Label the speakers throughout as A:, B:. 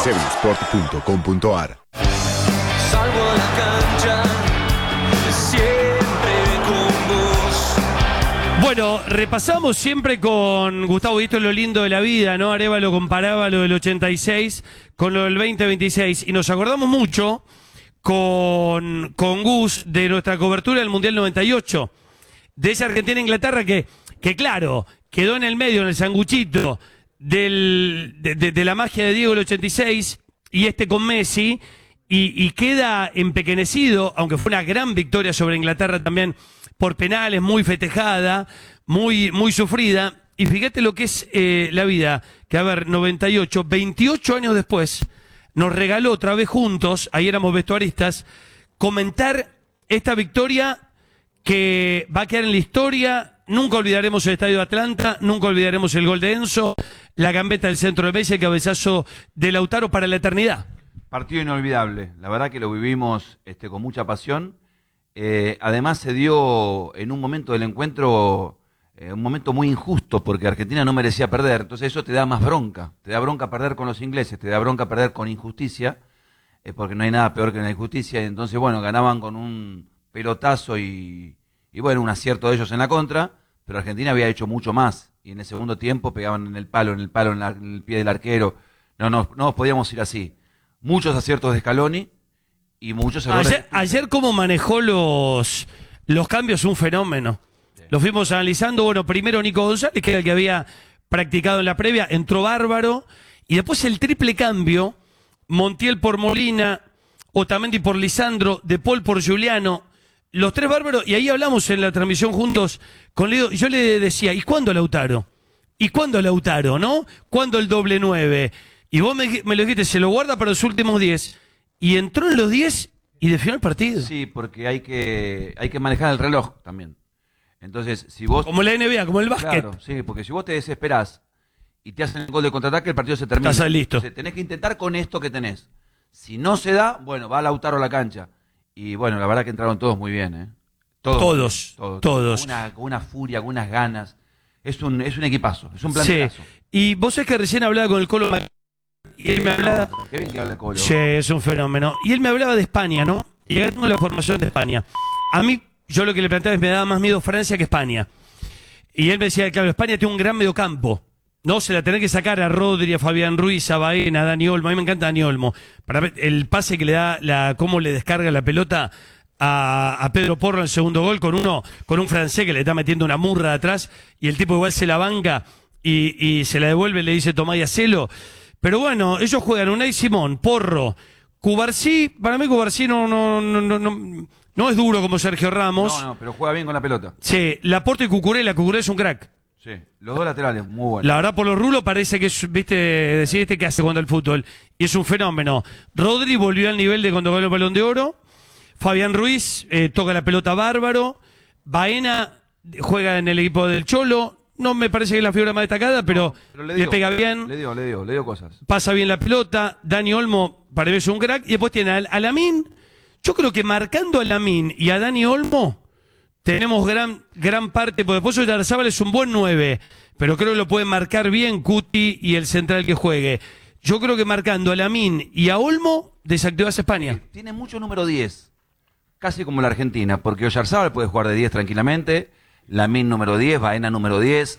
A: 7sport.com.ar.
B: Salgo a la cancha, siempre con vos.
C: Bueno, repasamos siempre con Gustavo, y esto es lo lindo de la vida, ¿no? Arévalo comparaba lo del 86 con lo del 2026, y nos acordamos mucho con Gus de nuestra cobertura del Mundial 98, de esa Argentina-Inglaterra que claro, quedó en el medio, en el sanguchito de la magia de Diego el 86 y con Messi, y queda empequeñecido, aunque fue una gran victoria sobre Inglaterra también por penales, muy festejada, muy sufrida. Y fíjate lo que es la vida, que a ver, 98, 28 años después, nos regaló otra vez juntos, ahí éramos vestuaristas, comentar esta victoria que va a quedar en la historia. Nunca olvidaremos el Estadio de Atlanta, nunca olvidaremos el gol de Enzo, la gambeta del centro de Messi, el cabezazo de Lautaro para la eternidad.
D: Partido inolvidable, la verdad que lo vivimos con mucha pasión. Además se dio en un momento del encuentro, un momento muy injusto, porque Argentina no merecía perder, entonces eso te da más bronca, te da bronca perder con los ingleses, te da bronca perder con injusticia, porque no hay nada peor que la injusticia, y entonces bueno, ganaban con un pelotazo y bueno, un acierto de ellos en la contra, pero Argentina había hecho mucho más, y en el segundo tiempo pegaban en el palo, en el pie del arquero, no nos podíamos ir así. Muchos aciertos de Scaloni y muchos errores.
C: Ayer cómo manejó los cambios, un fenómeno. Sí. Lo fuimos analizando, bueno, primero Nico González, que era el que había practicado en la previa, entró bárbaro, y después el triple cambio, Montiel por Molina, Otamendi por Lisandro, De Paul por Giuliano, los tres bárbaros, y ahí hablamos en la transmisión juntos con Leo, y yo le decía, ¿y cuándo Lautaro? ¿Y cuándo Lautaro, no? ¿Cuándo el doble 9? Y vos me lo dijiste, se lo guarda para los últimos 10. Y entró en los 10 y definió el partido.
D: Sí, porque hay que manejar el reloj también. Entonces, si vos...
C: Como la NBA, como el básquet.
D: Claro, sí, porque si vos te desesperás y te hacen el gol de contraataque, el partido se termina.
C: Estás listo.
D: Entonces, tenés que intentar con esto que tenés. Si no se da, bueno, va Lautaro a la cancha. Y bueno, la verdad que entraron todos muy bien, ¿eh? Todos. Con una furia, con unas ganas. Es un equipazo, es un plantelazo.
C: Sí. Y vos sabés que recién hablaba con el Colo, y él me hablaba...
D: Qué bien que habla el Colo.
C: Sí, es un fenómeno. Y él me hablaba de España, ¿no? Y acá tengo la formación de España. A mí, yo lo que le planteaba es me daba más miedo Francia que España. Y él me decía, claro, España tiene un gran mediocampo. No, se la tenés que sacar a Rodri, a Fabián Ruiz, a Baena, a Dani Olmo. A mí me encanta Dani Olmo. Para ver el pase que le da, cómo le descarga la pelota a Pedro Porro en el segundo gol con un francés que le está metiendo una murra de atrás y el tipo igual se la banca y se la devuelve y le dice tomá y hacelo. Pero bueno, ellos juegan Unai Simón, Porro, Cubarsí. Para mí Cubarsí no es duro como Sergio Ramos.
D: No, pero juega bien con la pelota.
C: Sí, Laporte y Cucurella es un crack.
D: Sí, los dos laterales, muy buenos.
C: La verdad, por los rulos parece que es, viste, decir que hace cuando el fútbol. Y es un fenómeno. Rodri volvió al nivel de cuando ganó el Balón de Oro. Fabián Ruiz toca la pelota bárbaro. Baena juega en el equipo del Cholo. No me parece que es la figura más destacada, pero le pega bien.
D: Le dio cosas.
C: Pasa bien la pelota. Dani Olmo parece un crack. Y después tiene a Lamine. Yo creo que marcando a Lamine y a Dani Olmo tenemos gran parte, porque después Oyarzábal es un buen 9, pero creo que lo puede marcar bien Cuti y el central que juegue. Yo creo que marcando a Lamine y a Olmo desactivas España.
D: Tiene mucho número 10, casi como la Argentina, porque Oyarzábal puede jugar de 10 tranquilamente, Lamine número 10, Baena número 10,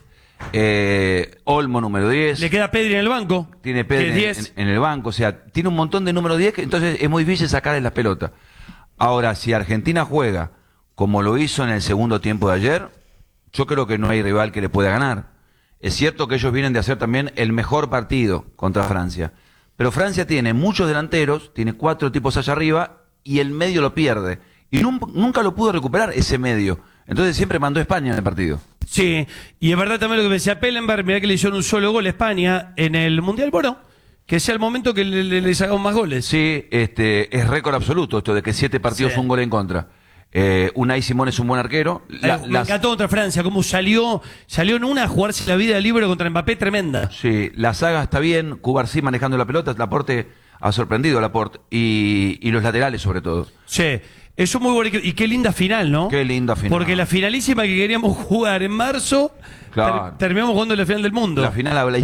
D: Olmo número 10.
C: Le queda Pedri en el banco.
D: Tiene Pedri en el banco, o sea, tiene un montón de número 10, entonces es muy difícil sacarle la pelota. Ahora, si Argentina juega como lo hizo en el segundo tiempo de ayer, yo creo que no hay rival que le pueda ganar. Es cierto que ellos vienen de hacer también el mejor partido contra Francia, pero Francia tiene muchos delanteros, tiene 4 tipos allá arriba, y el medio lo pierde. Y nunca lo pudo recuperar ese medio. Entonces siempre mandó a España en el partido.
C: Sí, y es verdad también lo que me decía Pellenberg, mirá que le hicieron un solo gol a España en el Mundial, bueno, que sea el momento que les hagamos más goles.
D: Sí, es récord absoluto esto de que 7 partidos un gol en contra. Unai Simón es un buen arquero.
C: Me encantó contra Francia, cómo salió en una a jugarse la vida libre contra Mbappé, tremenda.
D: Sí, la saga está bien, Cubarsí manejando la pelota, Laporte ha sorprendido a Laporte, y los laterales sobre todo.
C: Sí, eso muy bueno, y qué linda final, ¿no?
D: Qué linda final.
C: Porque la finalísima que queríamos jugar en marzo,
D: claro,
C: terminamos jugando la final del mundo.
D: La final